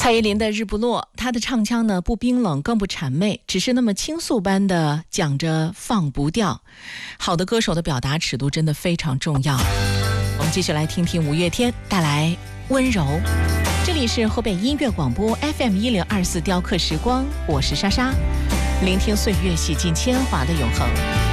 蔡依林的《日不落》，她的唱腔呢不冰冷更不谄媚，只是那么倾诉般的讲着放不掉。好的歌手的表达尺度真的非常重要。我们继续来听听五月天带来温柔。这里是河北音乐广播 FM1024 雕刻时光，我是莎莎，聆听岁月洗尽铅华的永恒。